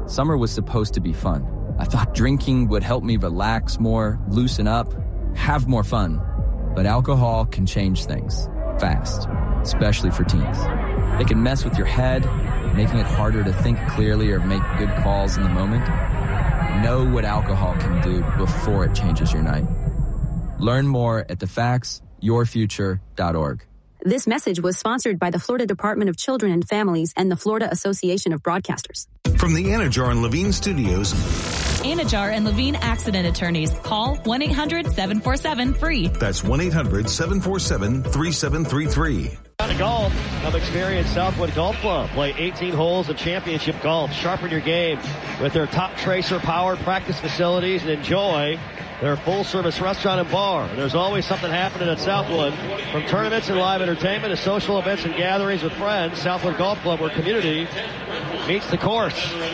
Summer was supposed to be fun. I thought drinking would help me relax more, loosen up, have more fun. But alcohol can change things fast, especially for teens. It can mess with your head, making it harder to think clearly or make good calls in the moment. Know what alcohol can do before it changes your night. Learn more at thefactsyourfuture.org. This message was sponsored by the Florida Department of Children and Families and the Florida Association of Broadcasters. From the Anajar and Levine Studios. Anajar and Levine Accident Attorneys. Call 1-800-747-FREE. That's 1-800-747-3733. To golf, come experience Southwood Golf Club. Play 18 holes of championship golf. Sharpen your game with their top Tracer-powered practice facilities and enjoy their full-service restaurant and bar. There's always something happening at Southwood, from tournaments and live entertainment to social events and gatherings with friends. Southwood Golf Club, where community meets the course.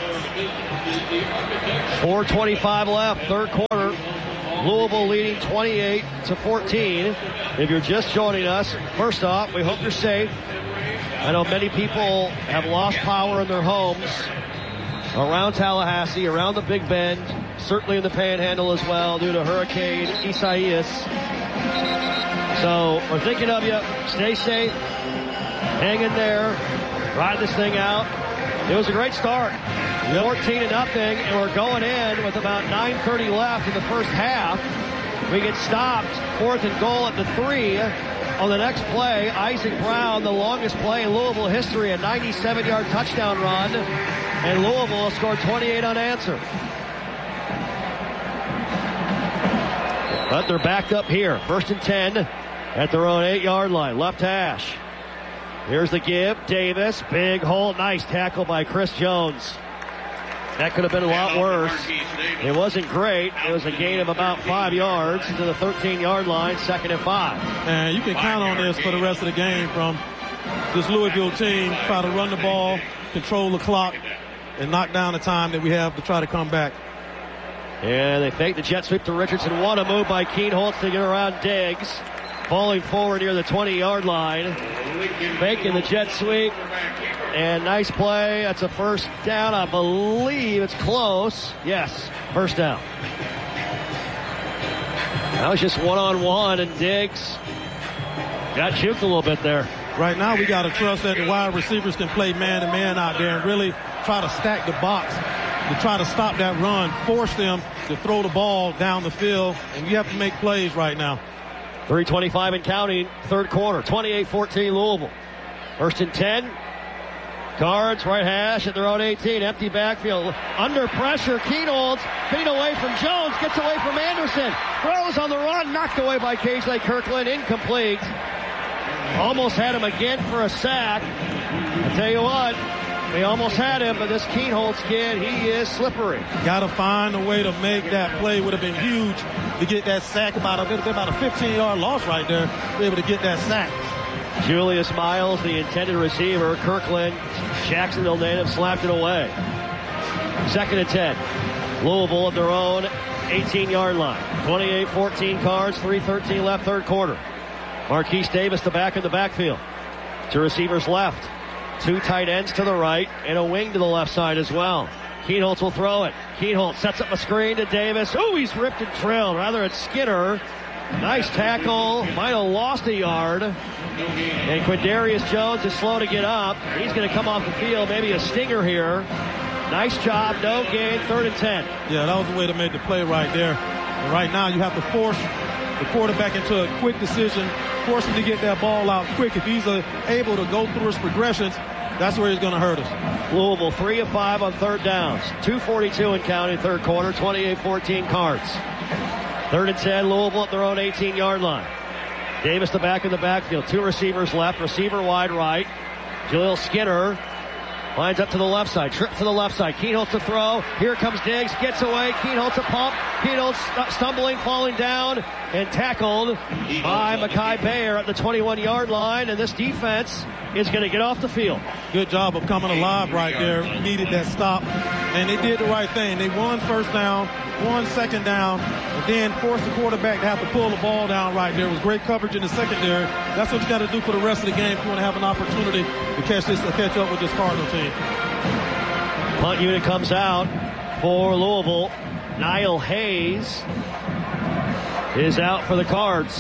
4:25 left, third quarter. Louisville leading 28-14. If you're just joining us, first off, we hope you're safe. I know many people have lost power in their homes around Tallahassee, around the Big Bend, certainly in the Panhandle as well, due to Hurricane Isaias. So we're thinking of you. Stay safe. Hang in there. Ride this thing out. It was a great start. 14-0, and we're going in with about 9:30 left in the first half. We get stopped, 4th and goal at the 3. On the next play, Isaac Brown, the longest play in Louisville history, a 97-yard touchdown run, and Louisville scored 28 unanswered. But they're back up here, 1st and 10 at their own 8-yard line, left hash. Here's the give, Davis, big hole, nice tackle by Chris Jones. That could have been a lot worse. It wasn't great. It was a gain of about 5 yards to the 13-yard line, 2nd and 5. And you can count on this for the rest of the game from this Louisville team. Try to run the ball, control the clock, and knock down the time that we have to try to come back. And they fake the jet sweep to Richardson. What a move by Keenholz to get around Diggs. Falling forward near the 20-yard line. Faking the jet sweep. And nice play. That's a first down. I believe it's close. Yes, first down. That was just one-on-one, and Diggs got juked a little bit there. Right now we got to trust that the wide receivers can play man-to-man out there and really try to stack the box to try to stop that run, force them to throw the ball down the field, and you have to make plays right now. 3:25 and counting, third quarter, 28-14 Louisville. 1st and 10. Cards, right hash at their own 18. Empty backfield. Under pressure. Keenholz beat away from Jones. Gets away from Anderson. Throws on the run. Knocked away by KJ Kirkland. Incomplete. Almost had him again for a sack. I tell you what, they almost had him, but this Keenholz kid, he is slippery. Got to find a way to make that play. Would have been huge to get that sack. About a 15-yard loss right there. Be able to get that sack. Julius Miles, the intended receiver. Kirkland, Jacksonville native, slapped it away. 2nd and 10. Louisville at their own 18-yard line. 28-14 Cards, 3:13 left, third quarter. Marquise Davis, the back in the backfield. 2 receivers left. 2 tight ends to the right, and a wing to the left side as well. Keenholz will throw it. Keenholz sets up a screen to Davis. Oh, he's ripped and trailed. Rather, it's Skinner. Nice tackle. Might have lost a yard. And Quindarius Jones is slow to get up. He's going to come off the field. Maybe a stinger here. Nice job. No gain. 3rd and 10. Yeah, that was the way to make the play right there. And right now, you have to force the quarterback into a quick decision. Force him to get that ball out quick. If he's able to go through his progressions, that's where he's going to hurt us. Louisville 3 of 5 on third downs. 2:42 in counting, third quarter. 28-14 Cards. 3rd and 10, Louisville at their own 18-yard line. Davis the back in the backfield. 2 receivers left. Receiver wide right. Jaleel Skinner lines up to the left side. Trip to the left side. Keenholz to throw. Here comes Diggs. Gets away. Keenholz to pump. Keenholz stumbling, falling down, and tackled by Mekhi Bayer at the 21-yard line. And this defense is going to get off the field. Good job of coming alive right there. Needed that stop. And they did the right thing. They won first down, won second down, and then forced the quarterback to have to pull the ball down right there. It was great coverage in the secondary. That's what you got to do for the rest of the game if you want to have an opportunity to catch up with this Cardinal team. Punt unit comes out for Louisville. Niall Hayes is out for the Cards.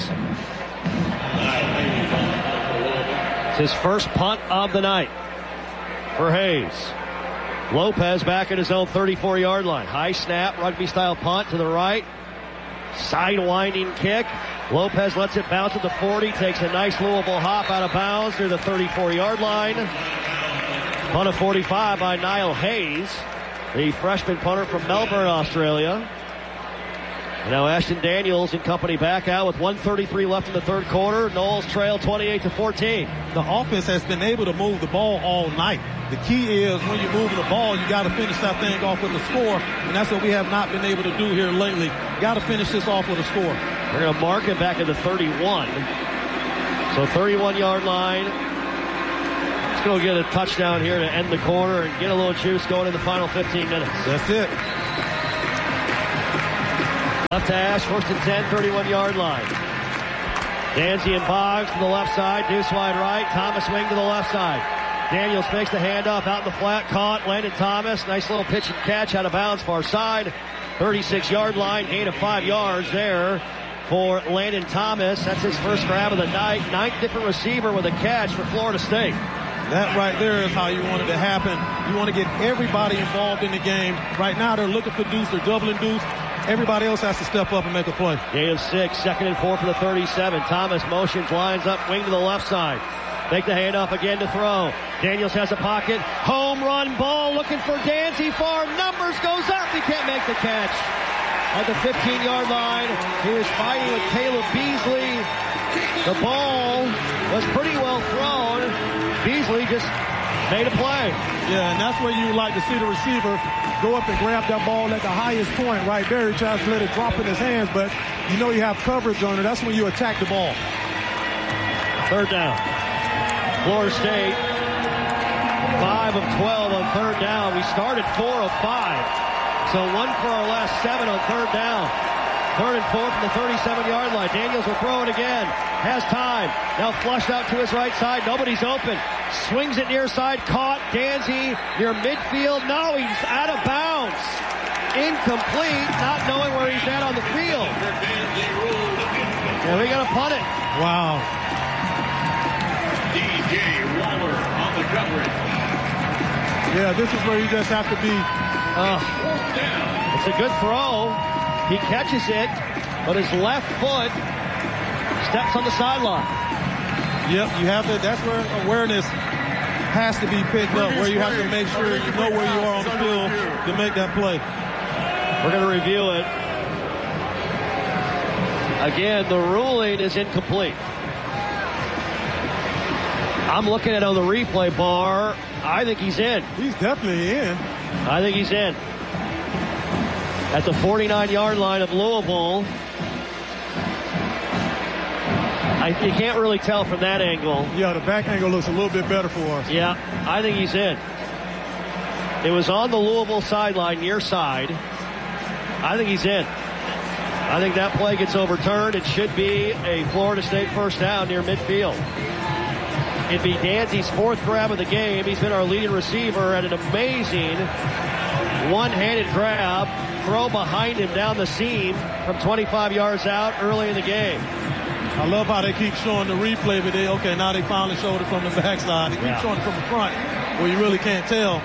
It's his first punt of the night for Hayes. Lopez back at his own 34-yard line. High snap, rugby-style punt to the right. Sidewinding kick. Lopez lets it bounce at the 40. Takes a nice Louisville hop out of bounds near the 34-yard line. Punt of 45 by Niall Hayes, the freshman punter from Melbourne, Australia. And now Ashton Daniels and company back out with 1:33 left in the third quarter. Noles trail 28-14. The offense has been able to move the ball all night. The key is when you're moving the ball, you got to finish that thing off with a score, and that's what we have not been able to do here lately. Got to finish this off with a score. We're going to mark it back at the 31. So 31-yard line. Let's go get a touchdown here to end the quarter and get a little juice going in the final 15 minutes. That's it. Left to Ash, first and 10, 31-yard line. Danzy and Boggs to the left side, Deuce wide right, Thomas wing to the left side. Daniels fakes the handoff out in the flat, caught, Landon Thomas, nice little pitch and catch out of bounds, far side. 36-yard line, gain of 5 yards there for Landon Thomas. That's his first grab of the night. 9th different receiver with a catch for Florida State. That right there is how you want it to happen. You want to get everybody involved in the game. Right now they're looking for Deuce, they're doubling Deuce. Everybody else has to step up and make a play. Gain of 6, 2nd and 4 for the 37. Thomas motions, lines up, wing to the left side. Make the handoff again to throw. Daniels has a pocket. Home run ball looking for Danzy. Far numbers goes up. He can't make the catch. At the 15-yard line, he was fighting with Caleb Beasley. The ball was pretty well thrown. Beasley just made a play. Yeah, and that's where you like to see the receiver go up and grab that ball at the highest point right there. He tries to let it drop in his hands, but you know you have coverage on it. That's when you attack the ball. Third down. Florida State, 5 of 12 on third down. We started 4 of 5. So 1 for our last 7 on third down. 3rd and 4 from the 37-yard line. Daniels will throw it again. Has time. Now flushed out to his right side. Nobody's open. Swings it near side. Caught. Danzy near midfield. No, he's out of bounds. Incomplete. Not knowing where he's at on the field. And we got to punt it. Wow. DJ Waller on the coverage. Yeah, this is where you just have to be. It's a good throw. He catches it, but his left foot steps on the sideline. Yep, you have to. That's where awareness has to be picked up, where you have to make sure you know where you are on the field to make that play. We're going to review it. Again, the ruling is incomplete. I'm looking at it on the replay bar. I think he's in. He's definitely in. I think he's in. At the 49-yard line of Louisville. You can't really tell from that angle. Yeah, the back angle looks a little bit better for us. Yeah, I think he's in. It was on the Louisville sideline, near side. I think he's in. I think that play gets overturned. It should be a Florida State first down near midfield. It'd be Danzy's 4th grab of the game. He's been our leading receiver at an amazing one-handed grab. Throw behind him down the seam from 25 yards out early in the game. I love how they keep showing the replay, but now they finally showed it from the backside. They keep showing it from the front where you really can't tell.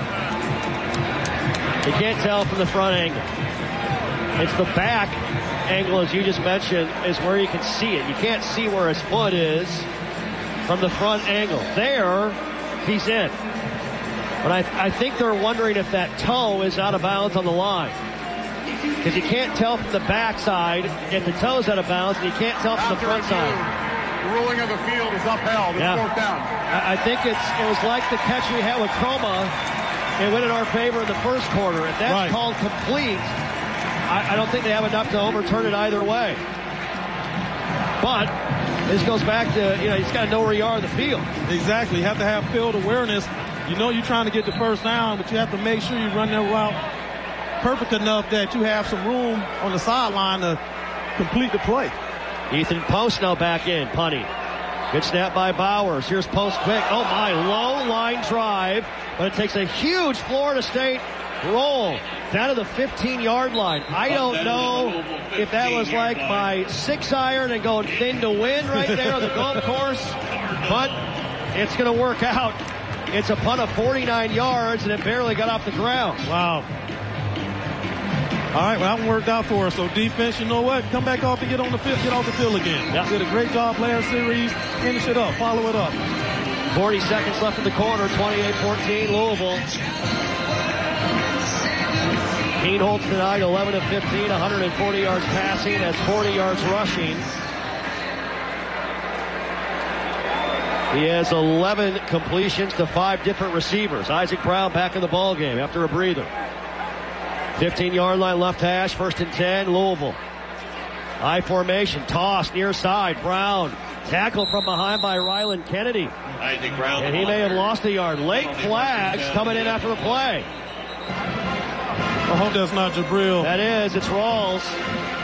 You can't tell from the front angle. It's the back angle, as you just mentioned, is where you can see it. You can't see where his foot is from the front angle. There, he's in. But I think they're wondering if that toe is out of bounds on the line. Because you can't tell from the backside if the toe's out of bounds, and you can't tell from the front side. The ruling of the field is upheld. It's 4th down. I think it was like the catch we had with Chroma. It went in our favor in the first quarter. If that's called complete, I don't think they have enough to overturn it either way. But this goes back to, you just got to know where you are in the field. Exactly. You have to have field awareness. You know you're trying to get the first down, but you have to make sure you run that route perfect enough that you have some room on the sideline to complete the play. Ethan Post now back in, punting. Good snap by Bowers. Here's post quick. Oh my, low line drive, but it takes a huge Florida State roll down to the 15-yard line. I don't know if that was like my 6-iron and going thin to win right there on the golf course, but it's going to work out. It's a punt of 49 yards, and it barely got off the ground. Wow. All right, well, that one worked out for us. So defense, you know what? Come back off and get on the field, get off the field again. Yep. Did a great job last series. Finish it up, follow it up. 40 seconds left in the quarter, 28-14 Louisville. Keene holds tonight 11 of 15, 140 yards passing. That's 40 yards rushing. He has 11 completions to 5 different receivers. Isaac Brown back in the ball game after a breather. 15-yard line left hash, 1st and 10, Louisville. I formation, toss near side, Brown. Tackle from behind by Ryland Kennedy. Isaac Brown. And he may have lost a yard. Late flags coming in after the play. I hope that's not Jabril. That is, it's Rawls.